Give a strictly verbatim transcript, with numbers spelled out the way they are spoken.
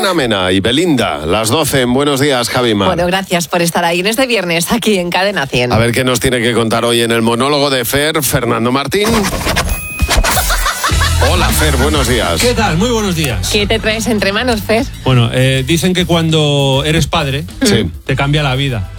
Ana Mena y Belinda, las doce en Buenos Días, Javi Mar. Bueno, gracias por estar ahí en este viernes aquí en Cadena cien. A ver qué nos tiene que contar hoy en el monólogo de Fer, Fernando Martín. Hola, Fer, buenos días. ¿Qué tal? Muy buenos días. ¿Qué te traes entre manos, Fer? Bueno, eh, dicen que cuando eres padre, sí. te cambia la vida.